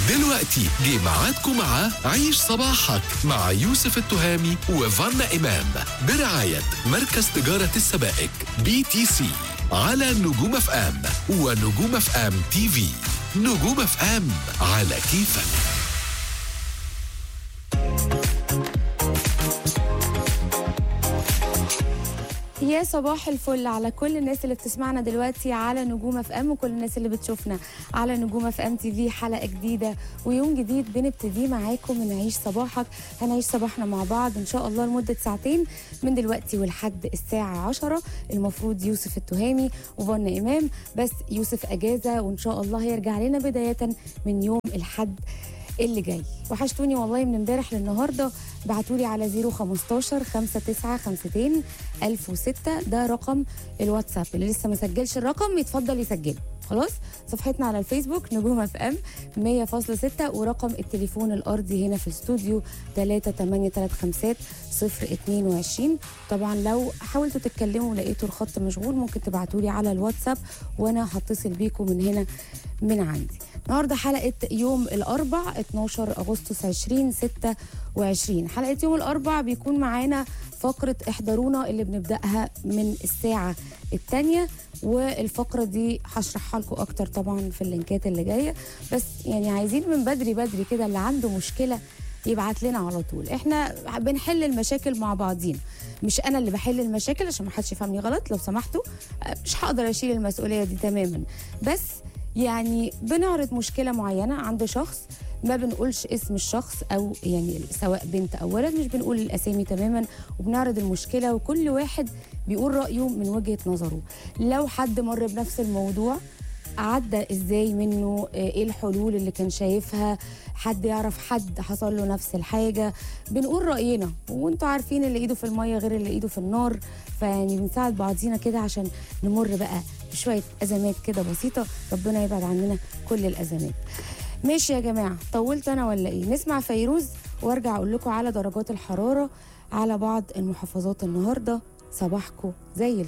دلوقتي جه ميعادكم مع عيش صباحك مع يوسف التهامي وفانا إمام برعاية مركز تجارة السبائك BTC على نجوم اف ام ونجوم اف ام تي في. نجوم اف ام على كيفك. يا صباح الفل على كل الناس اللي بتسمعنا دلوقتي على نجوم اف ام وكل الناس اللي بتشوفنا على نجوم اف ام تي في. حلقه جديده ويوم جديد بنبتدي معاكم من عيش صباحك. هنعيش صباحنا مع بعض ان شاء الله لمده ساعتين من دلوقتي ولحد الساعه 10. المفروض يوسف التهامي وفانا امام، بس يوسف اجازه وان شاء الله هيرجع لنا بدايه من يوم الاحد اللي جاي. وحشتوني والله من امبارح للنهارده. بعتولي على 015 5952 1006. ده رقم الواتساب، اللي لسه ما سجلش الرقم يتفضل يسجله. خلاص، صفحتنا على الفيسبوك نجوم اف ام 100.6 ورقم التليفون الارضي هنا في الاستوديو 3835022. طبعا لو حاولتوا تتكلموا ولقيتوا الخط مشغول ممكن تبعتولي على الواتساب وانا هتصل بيكم من هنا من عندي. النهارده حلقه يوم الاربع 12 اغسطس 2026. حلقه يوم الاربع بيكون معانا فقره احضرونا اللي بنبداها من الساعه الثانيه، والفقره دي هشرحها لكم اكتر طبعا في اللينكات اللي جايه. بس يعني عايزين من بدري بدري كده اللي عنده مشكله يبعت لنا على طول. احنا بنحل المشاكل مع بعضينا، مش انا اللي بحل المشاكل عشان ما حدش يفهمني غلط لو سمحتوا. مش هقدر اشيل المسؤوليه دي تماما، بس يعني بنعرض مشكله معينه عند شخص، ما بنقولش اسم الشخص او يعني سواء بنت او ولد، مش بنقول الاسامي تماما، وبنعرض المشكله وكل واحد بيقول رايه من وجهه نظره. لو حد مر بنفس الموضوع عدى ازاي منه، ايه الحلول اللي كان شايفها، حد يعرف حد حصل له نفس الحاجه، بنقول راينا. وانتوا عارفين اللي ايده في الميه غير اللي ايده في النار، فيعني بنساعد بعضينا كده عشان نمر بقى بشويه ازمات كده بسيطه. ربنا يبعد عننا كل الازمات. ماشي يا جماعه، طولت انا ولا ايه؟ نسمع فيروز وارجع اقول لكم على درجات الحراره على بعض المحافظات النهارده. صباحكم زي الفل.